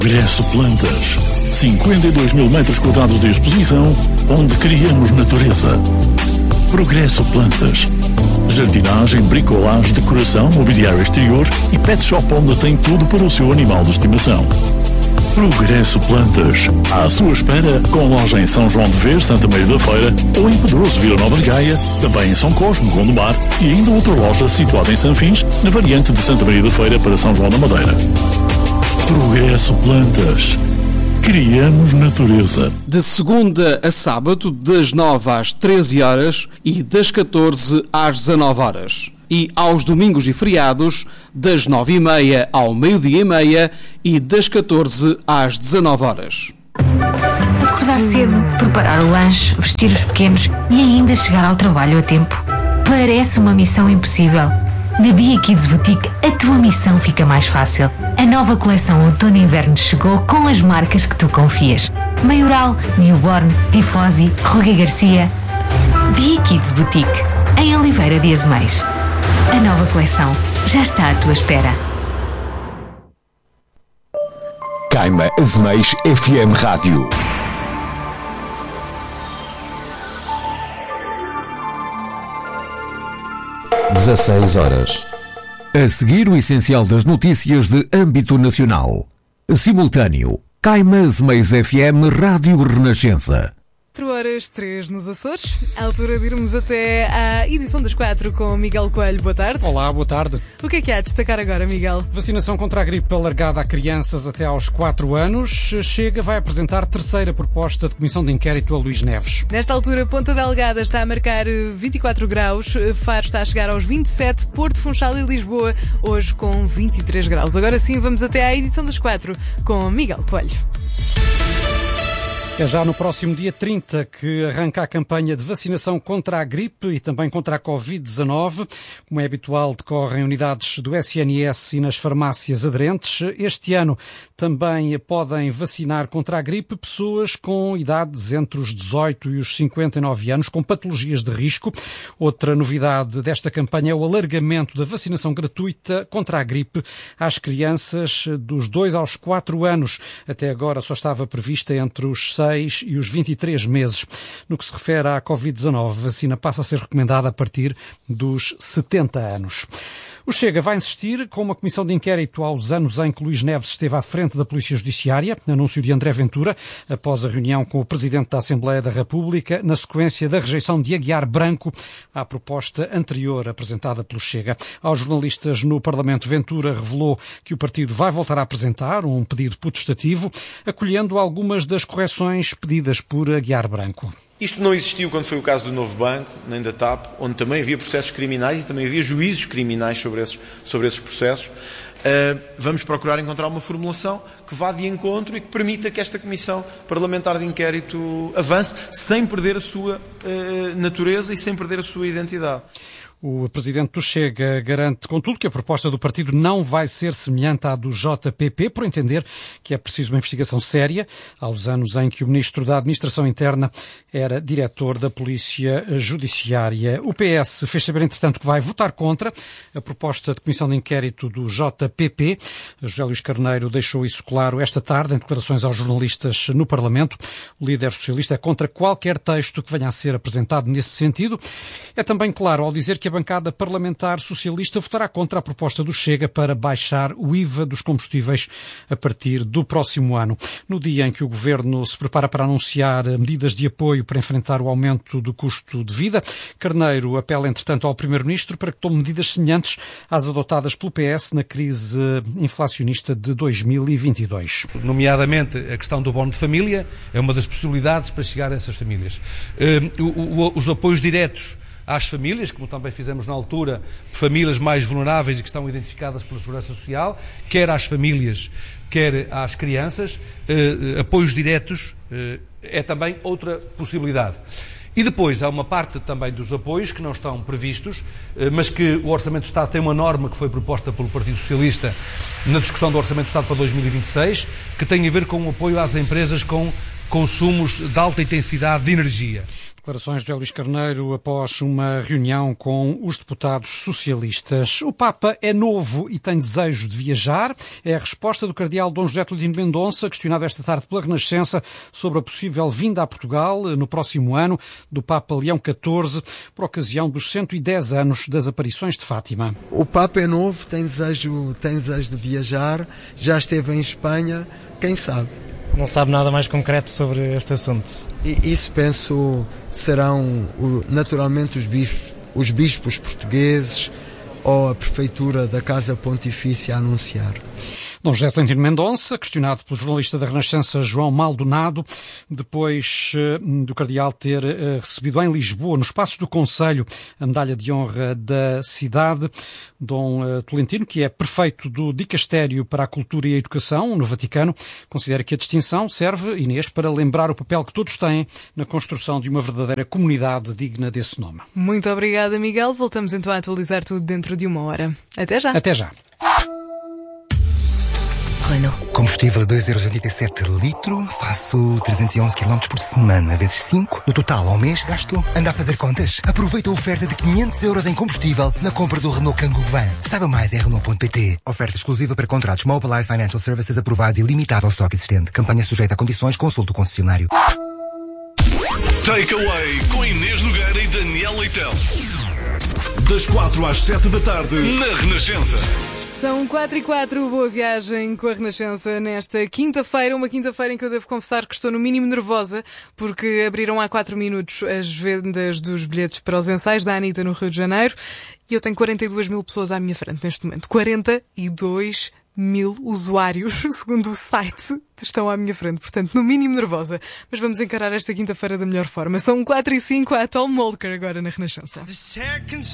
Progresso Plantas. 52 mil metros quadrados de exposição, onde criamos natureza. Progresso Plantas. Jardinagem, bricolagem, decoração, mobiliário exterior e pet shop onde tem tudo para o seu animal de estimação. Progresso Plantas. À sua espera, com loja em São João de Ver, Santa Maria da Feira, ou em Pedroso, Vila Nova de Gaia, também em São Cosme, Gondomar, e ainda outra loja situada em Sanfins, na variante de Santa Maria da Feira para São João da Madeira. Progresso Plantas. Criamos natureza. De segunda a sábado, das 9 às 13 horas e das 14 às 19 horas. E aos domingos e feriados, das 9h30 ao meio-dia e meia e das 14 às 19 horas. Acordar cedo, preparar o lanche, vestir os pequenos e ainda chegar ao trabalho a tempo. Parece uma missão impossível. Na Bia Kids Boutique, a tua missão fica mais fácil. A nova coleção Outono e Inverno chegou com as marcas que tu confias. Maioral, Newborn, Tifosi, Ruga Garcia. Bia Kids Boutique, em Oliveira de Azeméis. A nova coleção já está à tua espera. Caima Azeméis FM Rádio. (16h). A seguir, o essencial das notícias de âmbito nacional. Simultâneo. Caima Azeméis FM Rádio Renascença. 4h03 nos Açores, a altura de irmos até à edição das 4 com Miguel Coelho. Boa tarde. Olá, boa tarde. O que é que há a destacar agora, Miguel? Vacinação contra a gripe alargada a crianças até aos 4 anos. Chega vai apresentar terceira proposta de comissão de inquérito a Luís Neves. Nesta altura, Ponta Delgada está a marcar 24 graus, Faro está a chegar aos 27, Porto, Funchal e Lisboa hoje com 23 graus. Agora sim, vamos até à edição das 4 com Miguel Coelho. É já no próximo dia 30 que arranca a campanha de vacinação contra a gripe e também contra a Covid-19. Como é habitual, decorre em unidades do SNS e nas farmácias aderentes. Este ano também podem vacinar contra a gripe pessoas com idades entre os 18 e os 59 anos, com patologias de risco. Outra novidade desta campanha é o alargamento da vacinação gratuita contra a gripe às crianças dos 2 aos 4 anos. Até agora só estava prevista entre os 6 e os 23 meses. No que se refere à Covid-19, a vacina passa a ser recomendada a partir dos 70 anos. O Chega vai insistir com uma comissão de inquérito aos anos em que Luís Neves esteve à frente da Polícia Judiciária, anúncio de André Ventura, após a reunião com o Presidente da Assembleia da República, na sequência da rejeição de Aguiar Branco à proposta anterior apresentada pelo Chega. Aos jornalistas no Parlamento, Ventura revelou que o partido vai voltar a apresentar um pedido potestativo, acolhendo algumas das correções pedidas por Aguiar Branco. Isto não existiu quando foi o caso do Novo Banco, nem da TAP, onde também havia processos criminais e também havia juízos criminais sobre esses processos. Vamos procurar encontrar uma formulação que vá de encontro e que permita que esta Comissão Parlamentar de Inquérito avance sem perder a sua natureza e sem perder a sua identidade. O Presidente do Chega garante, contudo, que a proposta do partido não vai ser semelhante à do JPP, por entender que é preciso uma investigação séria, aos anos em que o Ministro da Administração Interna era diretor da Polícia Judiciária. O PS fez saber, entretanto, que vai votar contra a proposta de comissão de inquérito do JPP. José Luís Carneiro deixou isso claro esta tarde, em declarações aos jornalistas no Parlamento. O líder socialista é contra qualquer texto que venha a ser apresentado nesse sentido. É também claro ao dizer que a bancada parlamentar socialista votará contra a proposta do Chega para baixar o IVA dos combustíveis a partir do próximo ano. No dia em que o Governo se prepara para anunciar medidas de apoio para enfrentar o aumento do custo de vida, Carneiro apela, entretanto, ao Primeiro-Ministro para que tome medidas semelhantes às adotadas pelo PS na crise inflacionista de 2022. Nomeadamente, a questão do bono de família é uma das possibilidades para chegar a essas famílias. Os apoios diretos às famílias, como também fizemos na altura, famílias mais vulneráveis e que estão identificadas pela Segurança Social, quer às famílias, quer às crianças, apoios diretos é também outra possibilidade. E depois há uma parte também dos apoios que não estão previstos, mas que o Orçamento do Estado tem uma norma que foi proposta pelo Partido Socialista na discussão do Orçamento do Estado para 2026, que tem a ver com o apoio às empresas com consumos de alta intensidade de energia. Declarações de José Luís Carneiro após uma reunião com os deputados socialistas. O Papa é novo e tem desejo de viajar. É a resposta do cardeal Dom José Tolentino Mendonça, questionado esta tarde pela Renascença sobre a possível vinda a Portugal no próximo ano do Papa Leão XIV, por ocasião dos 110 anos das aparições de Fátima. O Papa é novo, tem desejo de viajar, já esteve em Espanha, quem sabe? Não sabe nada mais concreto sobre este assunto. E isso, penso, serão naturalmente os bispos portugueses ou a prefeitura da Casa Pontifícia a anunciar. Dom José Tolentino Mendonça, questionado pelo jornalista da Renascença João Maldonado, depois do cardeal ter recebido em Lisboa, nos Passos do Conselho, a medalha de honra da cidade. Dom Tolentino, que é prefeito do Dicastério para a Cultura e a Educação no Vaticano, considera que a distinção serve, Inês, para lembrar o papel que todos têm na construção de uma verdadeira comunidade digna desse nome. Muito obrigada, Miguel. Voltamos então a atualizar tudo dentro de uma hora. Até já. Até já. Combustível a 2,87 € litro, faço 311 km por semana, vezes 5. No total, ao mês, gasto. Anda a fazer contas? Aproveita a oferta de 500 € em combustível na compra do Renault Kangoo Van. Saiba mais em Renault.pt. Oferta exclusiva para contratos Mobilize Financial Services aprovados e limitado ao estoque existente. Campanha sujeita a condições, consulte o concessionário. Takeaway com Inês Nogueira e Daniel Leitão. Das 4 às 7 da tarde, na Renascença. São 4h04, boa viagem com a Renascença nesta quinta-feira, uma quinta-feira em que eu devo confessar que estou no mínimo nervosa, porque abriram há 4 minutos as vendas dos bilhetes para os ensaios da Anitta no Rio de Janeiro e eu tenho 42 mil pessoas à minha frente neste momento. 42 mil usuários, segundo o site, estão à minha frente, portanto, no mínimo nervosa. Mas vamos encarar esta quinta-feira da melhor forma. São 4h05, a Tom Molker agora na Renascença.